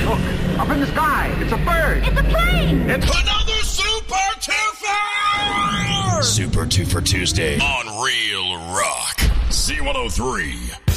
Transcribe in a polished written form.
Look, up in the sky. It's a bird. It's a plane. It's another Super Twofer! Super Twofer Tuesday on Real Rock. C103.